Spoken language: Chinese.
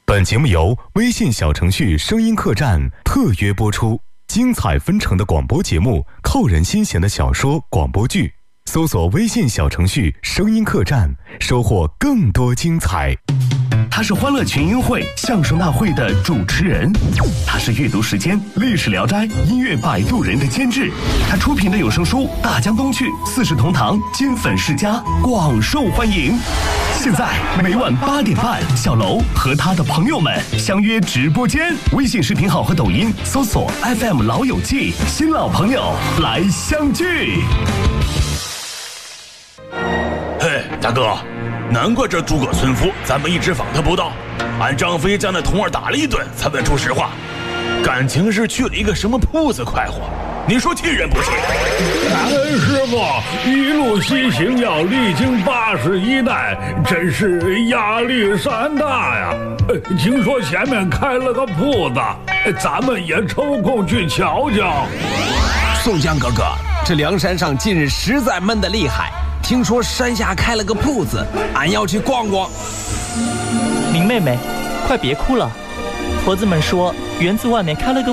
本节目由微信小程序声音客栈特约播出，精彩纷呈的广播节目，扣人心弦的小说广播剧，搜索微信小程序声音客栈，收获更多精彩。 他是欢乐群英会相声大会的主持人，他是阅读时间历史聊斋音乐摆渡人的监制，他出品的有声书大江东去四世同堂金粉世家广受欢迎。现在每晚8点半，小楼和他的朋友们相约直播间，微信视频号和抖音搜索 FM 老友记，新老朋友来相聚。 嘿，大哥，难怪这诸葛村夫咱们一直访他不到，俺张飞将那童儿打了一顿才问出实话，感情是去了一个什么铺子快活，你说气人不气？ 感恩师傅一路西行要历经81代，真是压力山大呀。听说前面开了个铺子，咱们也抽空去瞧瞧。 宋江哥哥，这梁山上近日实在闷得厉害，听说山下开了个铺子，俺要去逛逛。 林妹妹，快别哭了，婆子们说园子外面开了个